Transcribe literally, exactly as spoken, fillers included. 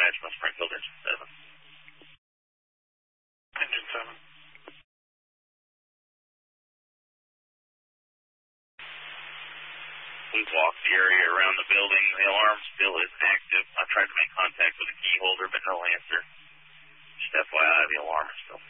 Dimensional Springfield Engine seven. Engine seven. We've walked the area around the building. The alarm still is active. I tried to make contact with the key holder, but no answer. Just F Y I, the alarm is still